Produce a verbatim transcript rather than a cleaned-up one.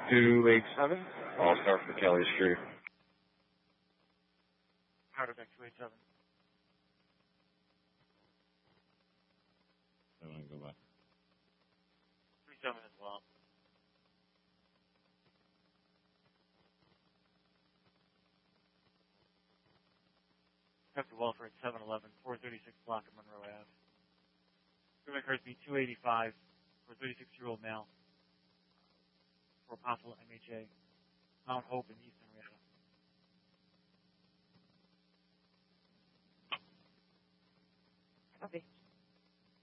two eight seven. I'll start for Kelly Street. Powder deck two eight seven. I want to go back. three seven as well. Captain Welfare at seven eleven, four thirty-six block of Monroe Ave. Criminal records be two eighty-five for a thirty-six-year-old male for a possible M H A. Mount Hope in East Henrietta.